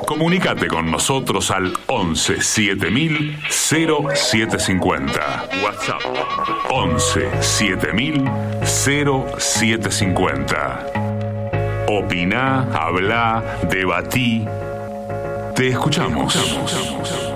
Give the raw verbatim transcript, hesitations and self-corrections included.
Comunicate con nosotros al once siete mil cero siete cincuenta. WhatsApp once siete mil cero siete cincuenta. Opina, habla, debatí. Te escuchamos. Te escuchamos.